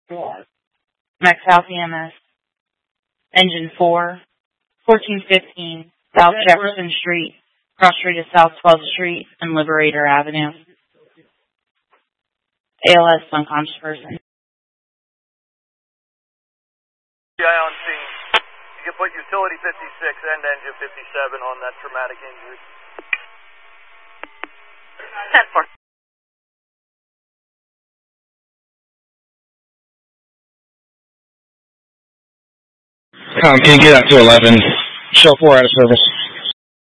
Max South EMS, Engine 4, 1415 South Jefferson Street, cross street of South 12th Street and Liberator Avenue. ALS, unconscious person. On scene. You can put utility 56 and engine 57 on that traumatic injury. 10-4. Can you get out to 11? Show 4 out of service.